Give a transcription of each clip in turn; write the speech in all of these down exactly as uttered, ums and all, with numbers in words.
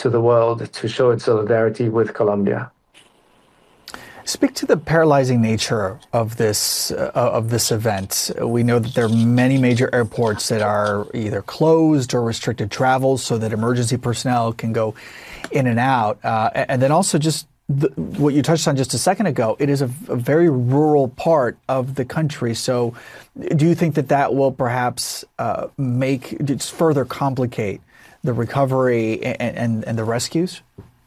to the world to show its solidarity with Colombia. Speak to the paralyzing nature of this uh, of this event. We know that there are many major airports that are either closed or restricted travel so that emergency personnel can go in and out. Uh, and then also just the, what you touched on just a second ago, it is a, a very rural part of the country. So do you think that that will perhaps uh, make, just further complicate the recovery and, and, and the rescues?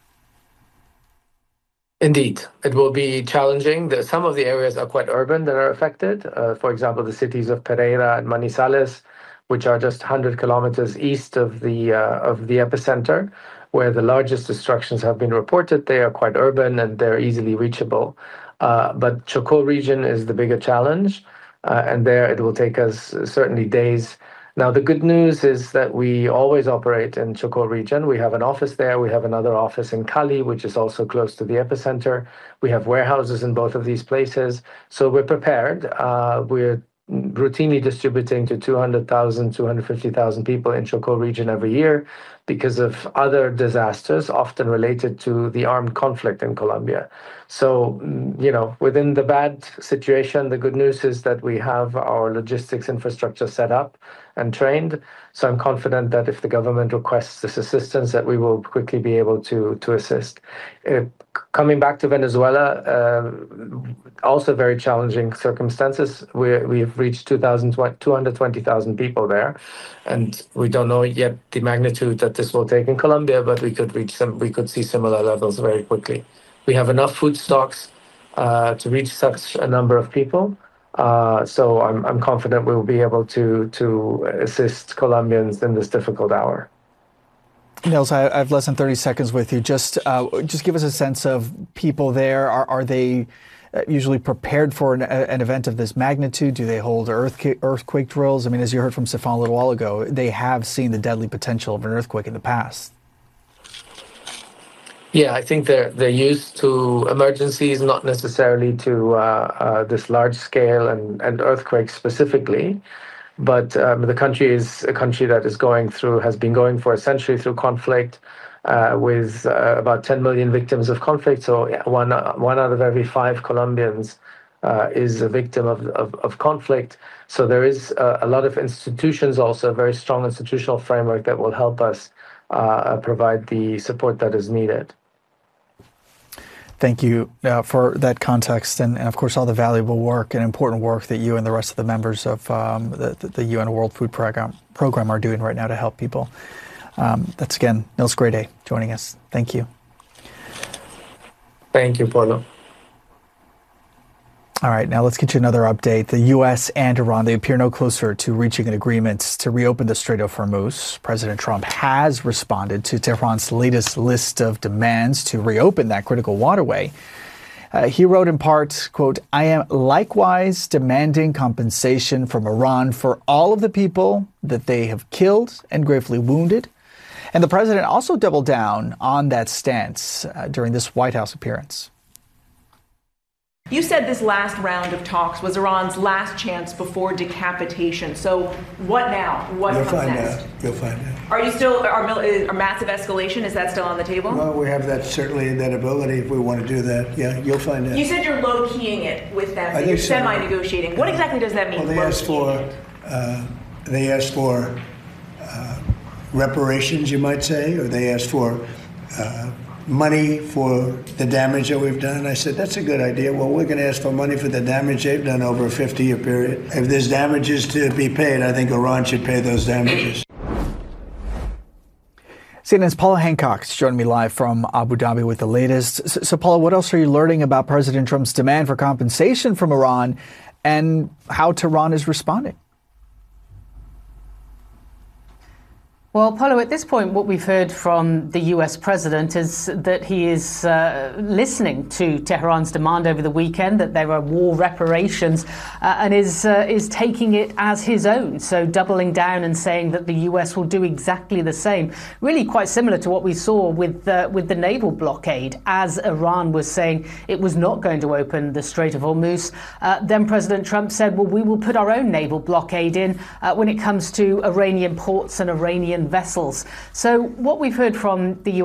Indeed, it will be challenging. The, some of the areas are quite urban that are affected. Uh, for example, the cities of Pereira and Manizales, which are just one hundred kilometers east of the uh, of the epicenter, where the largest destructions have been reported. They are quite urban and they're easily reachable. Uh, but Chocó region is the bigger challenge, uh, and there it will take us certainly days. Now, the good news is that we always operate in Chocó region. We have an office there. We have another office in Cali, which is also close to the epicenter. We have warehouses in both of these places. So we're prepared. Uh, we're routinely distributing to two hundred thousand, two hundred fifty thousand people in Chocó region every year because of other disasters, often related to the armed conflict in Colombia. So, you know, within the bad situation, the good news is that we have our logistics infrastructure set up and trained. So I'm confident that if the government requests this assistance, that we will quickly be able to, to assist. Uh, coming back to Venezuela, uh, also very challenging circumstances. We, we've reached two hundred twenty thousand people there, and we don't know yet the magnitude that this will take in Colombia, but we could reach some, we could see similar levels very quickly. We have enough food stocks uh, to reach such a number of people. Uh, so I'm I'm confident we will be able to to assist Colombians in this difficult hour. Nils, I, I have less than thirty seconds with you. Just uh, just give us a sense of people there. Are are they usually prepared for an, an event of this magnitude? Do they hold earthquake, earthquake drills? I mean, as you heard from Stefan a little while ago, they have seen the deadly potential of an earthquake in the past. Yeah, I think they're they're used to emergencies, not necessarily to uh, uh, this large scale and, and earthquakes specifically. But um, the country is a country that is going through, has been going for a century through conflict, uh, with uh, about ten million victims of conflict. So one one out of every five Colombians uh, is a victim of, of, of conflict. So there is a, a lot of institutions, also a very strong institutional framework that will help us uh, provide the support that is needed. Thank you uh, for that context and, and, of course, all the valuable work and important work that you and the rest of the members of um, the, the U N World Food Program, program are doing right now to help people. Um, that's, again, Nils Grede joining us. Thank you. Thank you, Paulo. All right, now let's get you another update. The U S and Iran, they appear no closer to reaching an agreement to reopen the Strait of Hormuz. President Trump has responded to Tehran's latest list of demands to reopen that critical waterway. Uh, he wrote in part, quote, "I am likewise demanding compensation from Iran for all of the people that they have killed and gravely wounded." And the president also doubled down on that stance uh, during this White House appearance. You said this last round of talks was Iran's last chance before decapitation. So what now? What You'll comes find next? out. You'll find out. Are you still, are, are massive escalation, is that still on the table? Well, we have that, certainly that ability if we want to do that. Yeah, you'll find out. You said you're low-keying it with them, I that you're think so. semi-negotiating. What exactly does that mean? Well, they asked for, uh, they asked for uh, reparations, you might say, or they asked for uh, money for the damage that we've done. I said, that's a good idea. Well, we're going to ask for money for the damage they've done over a fifty-year period. If there's damages to be paid, I think Iran should pay those damages. C N N's Paula Hancock is joining me live from Abu Dhabi with the latest. So, so, Paula, what else are you learning about President Trump's demand for compensation from Iran and how Tehran is responding? Well, Paulo, at this point, what we've heard from the U S president is that he is uh, listening to Tehran's demand over the weekend that there are war reparations uh, and is uh, is taking it as his own. So doubling down and saying that the U S will do exactly the same. Really quite similar to what we saw with uh, with the naval blockade, as Iran was saying it was not going to open the Strait of Hormuz. Uh, then President Trump said, well, we will put our own naval blockade in uh, when it comes to Iranian ports and Iranian vessels. So what we've heard from the U S